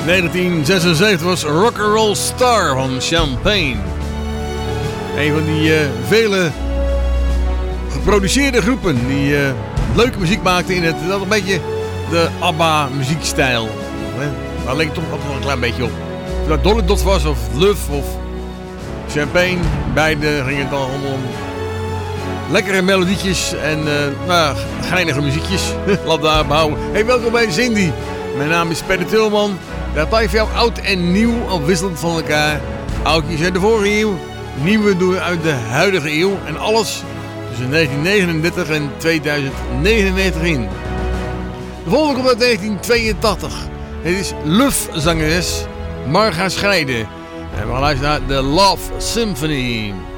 1976 was Rock'n'Roll Star van Champagne. Een van die vele geproduceerde groepen die leuke muziek maakten in dat een beetje de ABBA muziekstijl. Daar leek het toch altijd wel een klein beetje op. Of dat Dolly Dot was of Luf of Champagne, beide gingen het dan allemaal om lekkere melodietjes en geinige muziekjes. Laat daar behouden. Hey, welkom bij Cindy. Mijn naam is Peter Tilman. Daar blijf je oud en nieuw afwisselend van elkaar. Oudjes uit de vorige eeuw, nieuwe doen we uit de huidige eeuw. En alles tussen 1939 en 2099 in. De volgende komt uit 1982. Het is Luf-zangeres Marga Scheide. En we gaan luisteren naar The Love Symphony.